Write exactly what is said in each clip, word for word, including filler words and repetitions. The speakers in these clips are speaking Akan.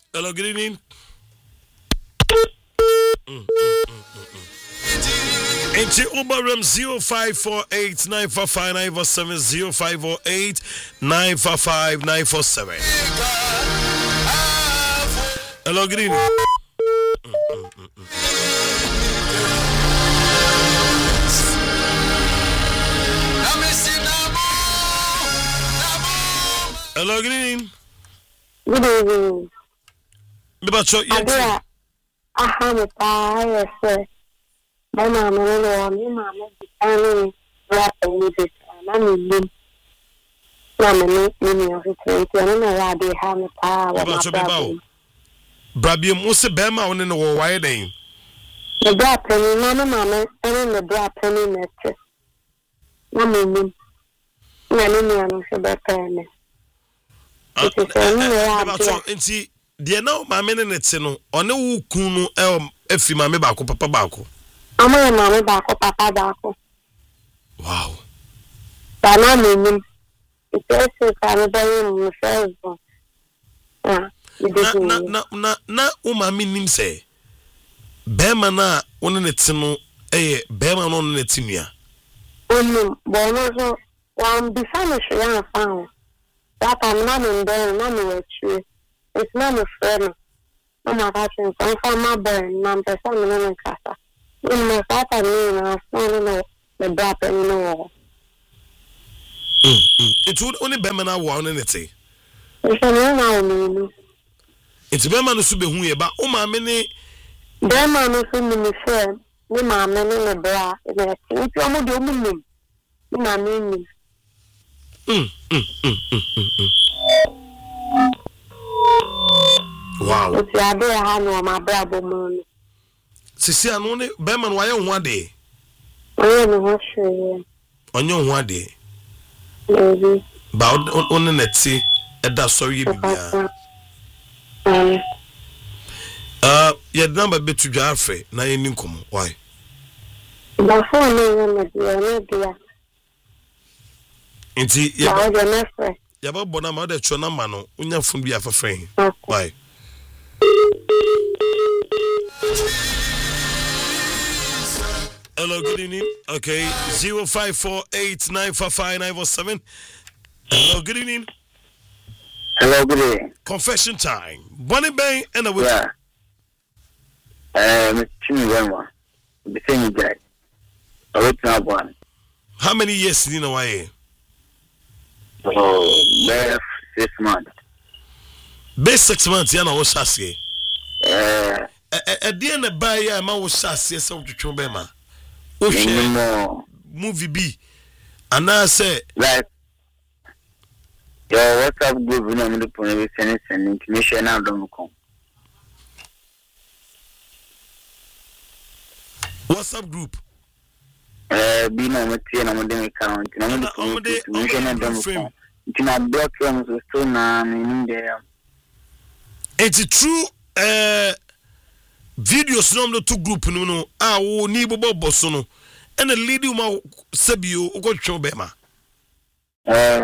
Hello, good evening. Mm, mm, mm, mm, mm. Into Uberum zero five four eight nine four five nine four seven zero five four eight nine four five nine four seven. Hello, good evening. Mm, mm, mm, mm. Hello, good evening. Good evening. Bibacho, yes. Aha, me pa, yes, sir. My mama, no, me mama, only rap and music, and I'm in them. Mama, me, me, of it, and I don't know why they have me pa. Bibacho, Bibao. Brabby, Musa Bema, on in the war, why they? The black penny, mama, mama, and in the black penny mistress. Mamma, me, Nanny, and Shabbat. Nti de na ma me ne te no one wo kun no e afi ma me ba ko papa ba ko ama ma me ba ko papa ba ko wow ba na me ni ite ka me ba ni first ah na na na na o ma me nim se be ma na one ne te no eh be ma no ne te nua onu bo no so wan bi fa me hwe fa that I'm not in there, not in the tree. It's not a friend. I'm not catching some from my burn, I'm the son of a casa. In my father, I don't know the drop in the wall. It would only be man I want in it. It's an enemy. It's be man to be who about oh my many. Beman is in the friend, the mamma in the bra, and it's almost a woman. My meaning. Mm, mm, mm, mm, mm, mm. Wow. It's a day I know my brother moon. Sisi anone Beman why on one day? I am not sure. On your one day. Maybe. But on the net see at that sorry. Uh, your number be to Jaffe, na income. Why? Before me, my dear. Inti ya ba nefe ya ba bona ma de chona ma no unya fun bi afafren why hello good evening okay zero five four eight nine four five nine four seven hello good evening hello good evening confession time Bonnie Bay and a yeah eh Mister Wema the same guy original one how many years you know why oh, left six months. Best six months, yana was sassy. Eh, at the end of by ya, ma was sassy, so to Chobema. Oh, movie B. And I say, like, your WhatsApp group, you know, the police and information out don't come. WhatsApp group. Eh, be no material, no more account, no more communication, no more frame. It's not block from the stone, I'm there. It's true, uh, videos no the two group, no, no, ah, oh, ni bobo bosono, and a lady ma Sabio, or got Chobema. Eh,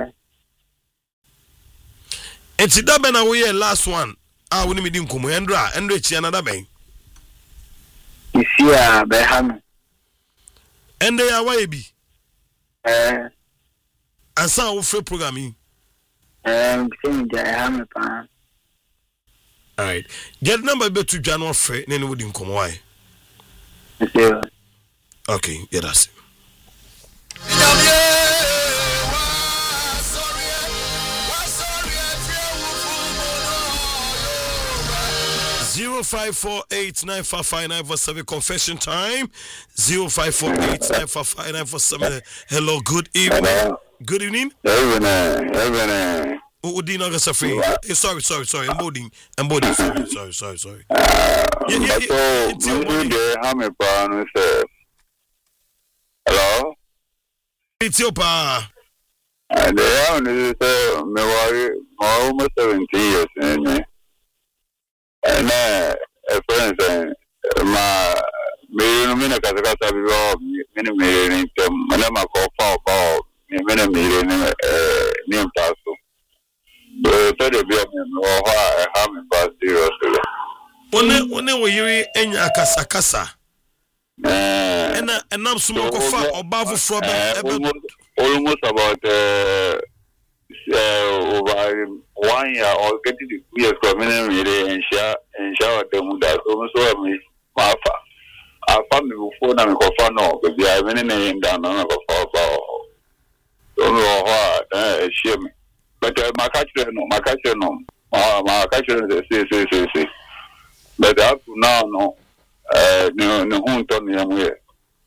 it's that ben away last one. Ah, when we didn't come, Andra, and Rich, another bang. you see, ah, Beham. And they are why be Eh, and some free programming. Um, same guy, I'm a pan. All right, get number be to January free, then we didn't come. Why? Okay, yeah, that's it. Zero five four eight nine four five nine four seven confession time. Zero five four eight nine four five nine four seven. Hello, good evening. Hello. Good evening. Evening, evening. Oh, Dina Gasafri. Hey, sorry, sorry, sorry. I'm boarding. I'm boarding. Sorry, sorry, sorry, sorry. Uh, yeah, yeah, yeah. So, you do have me pan with hello? It's your pa. And they have me say, me worry, almost seventy years, and and uh, a friend saying, my me no me na kasa kasa bi ba me no me ni tem me na ma ko fa ba me me na me ni eh ni mpaso Tell be or I have me past seriously. One one we yiri enya kasa kasa. Eh, Ena enam sumo kofa oba foforo be almost about uh, uh, over one year or getting the years coming and share and shower them that also me mafa. I found me before na me kofa no, but I went in and down on kofa about. Don't know how uh shame. But uh, my catcher no, my catcher no, my my catcher say say say say. But up to now no, uh no no who told me I'm here.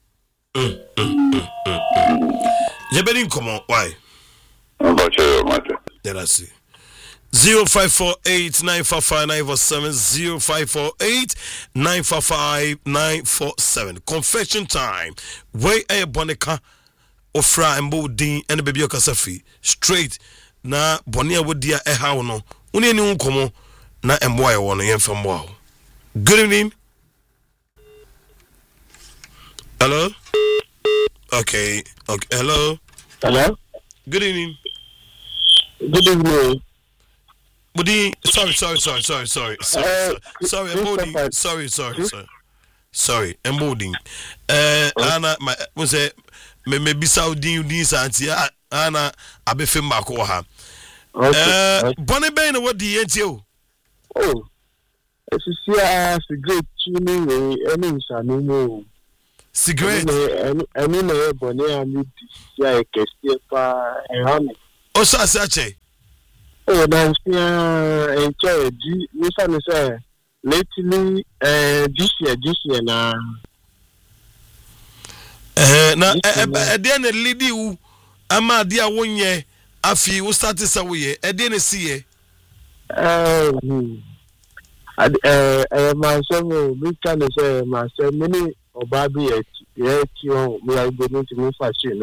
You better come on, why? About you, matter. Let us see. Zero five four eight nine four five nine four seven zero five four eight nine four five nine four seven. Confession time. Way a bonica ofra and bodin and baby okasafi straight na bonia wodia e how no. Uni ni unkomo na emboy one yen from wow. Good evening. Hello. Okay. Okay. Hello. Hello. Good evening. Good evening. Budi, sorry, sorry, sorry, sorry, sorry, sorry, Uh, sorry, Chris- Embody, Christopher. sorry, sorry, sorry, sorry, Embody. Uh, Anna, my, was it, me, me, be Saudi, you didn't say, Anna, I be film back over her. Okay. Uh, Bonnie Bain, what do you do? Oh, as you see, I have a great tuning way, any no more. Cigarette, Any no bonnet and you see a castia and honey. oh, Sache, Oh, dance here and charity. Miss Anna say, lately, uh, this year, this year now. uh, now, at the end, a lady who, Ama, dear one year, Afi, who started Sawi, a dinner see. Um, I, uh, uh, my son, we can say, my son, many or Barbie, yet you we are going to move fast, you know,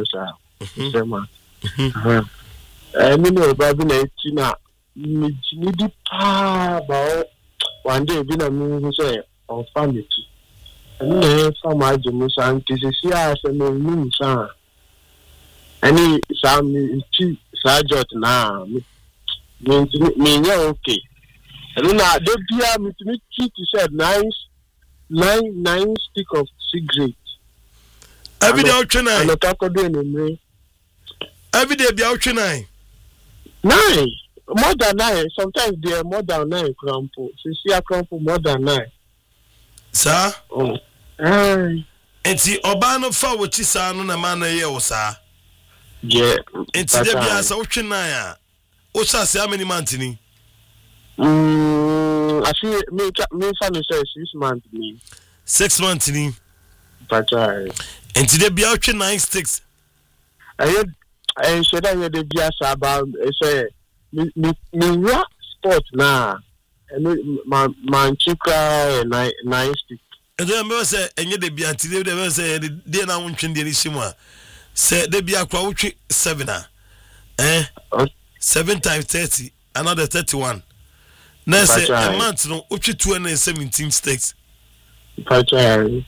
sir. I mean, Barbie, Tina, need about one day, been a movie say, on family. And then from my Jamusan, this is here, and then moon, sir. Any some sergeant now, means me, okay. And then I did be me to me, he said, nine, nine, nine stick of cigarette. Every day, out And tonight, the taco doing every day, be out tonight. nine, more than nine. Sometimes they are more than nine. Crumple, so see a crumple more than nine. Sir, Oh, aye, and see, Obano for what you saw on a man a year, sir. yeah. And see, there be as a ocean naya. Osa say how many months in Hmm. I see me. Me family says six months me. six months in But I, and today be out nine sticks. I had, I said I had the bias about. I say me me me what sport now. And my my chika and nine nine stick. And then I say, and yet they be until they say, they now won't change the Shima. Say they be a crowd seven. Eh? Seven times thirty, another thirty one. Now say a month no, up to two hundred seventeen sticks. But I.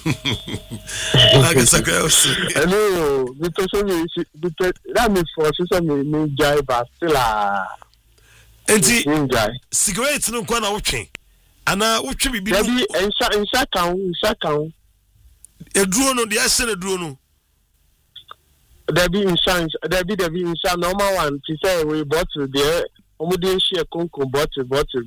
I guess I can also. Hello, because because that means for some me guy, but still a And see, guy. cigarettes no kwana uche. Ana uche bibi. Maybe in sa in sa count in sa count. A drone no, the asset a drone. There be insurance. There be there be insurance. Normal one. She say we bottle there. Omo dey share konko bottle bottle.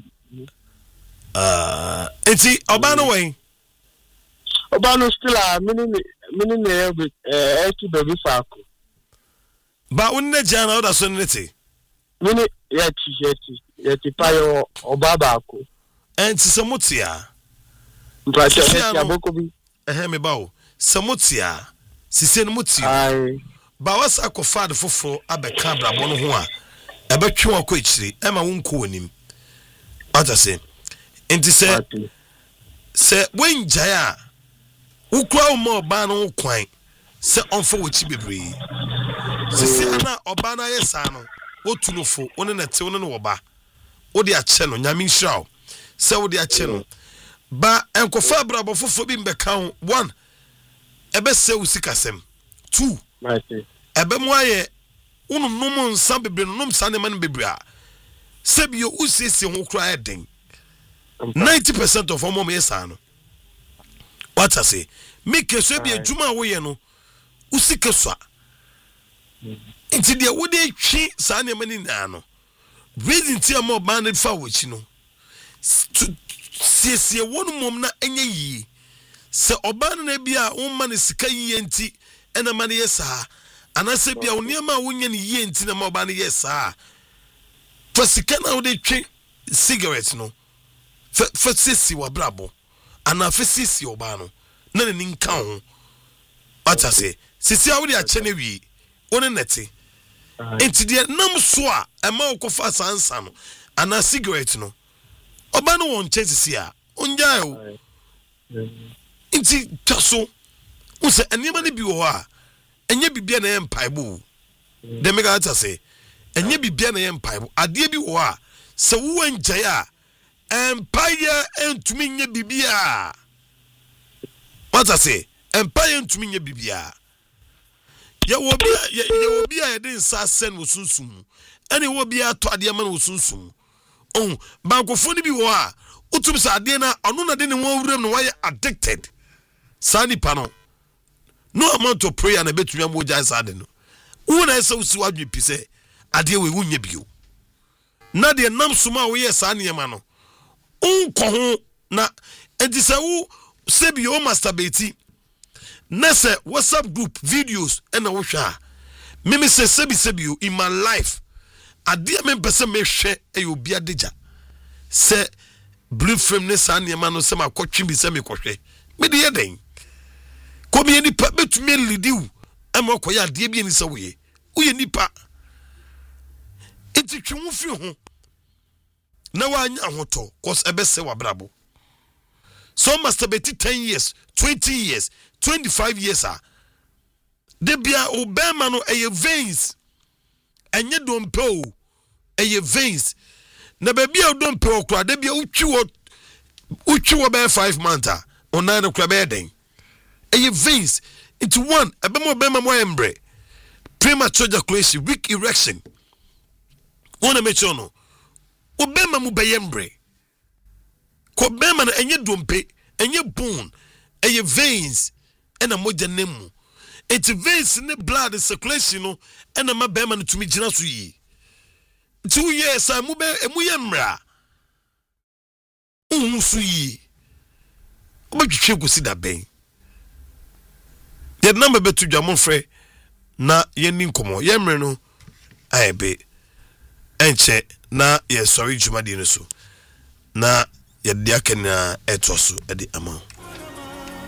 Uh, and see, Obano way. Obano still a mini mini ne with eh eighty baby fako. But when the jana other son neti. Mini yeti yeti yeti payo obaba ko. And Samutia. But yeti aboko bi. Eh me bawo. Samutia. Sisen muti. Ai. Ba wasa akɔfa de foforo abɛka brabɔ no ho a ɛbɛtwe wɔn kɔ akyiri ɛma wo nkɔ onim ata sɛ enti sɛ sɛ wɔngyae a wokura wo ma ɔbaa no ho kwan sɛ ɔmfa wɔkyi bebree sisi ana ɔbaa no ayɛ saa no wotu no fo wo ne ne te wo ne ne wɔba wode akyɛ no nyame nhyira wo sɛ wode akyɛ no ba ɛnkɔfa brabɔ foforo bi mbɛka ho one ɛbɛsɛ wo sikasɛm two ebe mu aye unu numu nsa bebre no num sa ne man bebre a sebio usisi ho kra eden ninety percent of ọmọ me sa no what I say make so bi adwuma wo ye no usika so nti de wo de twi sa ne mani na no reason ti am oba na fa wo chi no siesie wonu mom na enye yi se oba na bia wo ma ne sika yi nti ena ma ne yesa ana se bia wo niam a wo nya ne yi nti na ma oba ne yesa fa sika na wo de twi cigarette no fa fa sisi wa brabo ana fa sisi oba no na ne nka ho ata se sisi a wo de a che ne wi one neti enti de nam so a e ma okofa sansa no ana cigarette no oba no won che sisi a onja o enti taso wo se enema ne bi wo a enye bibia na ye mpaibo de mega ata se enye bibia na ye mpaibo ade bi wo a se wo njai a empire entumi nye bibia what I say empire entumi nye bibia ya wo bia ya wo bia ya den sa sen wo sunsum ene wo bia to ade ma no sunsum oh bankofo ni bi wo a utum sa ade na ono na de ne wo wuram no why addicted sani pano no amount of prayer na betumi am wo jan sa de no wo na ese wo si wadwe pise ade we wo nya bio na de nam suma wo ye sa ne ma no unko ho na enti se wo sebi o masturbate nese WhatsApp group videos and a washa mimi se sebi sebi in my life adia me pese me hwe e obi adeja se blue frame ne sa ne ma no se makotwe bi se me kohwe me de yeden ko bi ni pa betumi lidiu e ma koya ade bi ni se wo ye wo ye nipa enti twe wo fi ho na wa anya hoto cause ebese wa brabo so masturbate ten years twenty years twenty-five years ah de bia obema no eye veins enye dompe o eye veins na be bia dompe o kra de bia utwi wo utwi wo be five months ah ona no kra be den eye veins into one ebema obema mo embre premature ejaculation weak erection wona me chono obema mu be embre ko bema na enye dompe enye bone eye veins ena moja nemu eti veins ne blood circulation no ena ma bema no tumi gina so yi two years a mu be emu ye mra unu so yi obetwe gosi da ben ye number betu dwamon frɛ na ye ni nkomo ye mre no ayebe enche na ye sorry juma di no so na ya dia kana etoso edi ama